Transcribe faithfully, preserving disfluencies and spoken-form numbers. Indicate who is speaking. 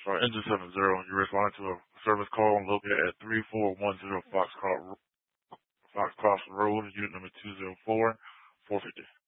Speaker 1: Sorry, engine seven zero. You respond to a service call located at three four one zero Foxcroft, Foxcroft Road, unit number two zero four, four fifty.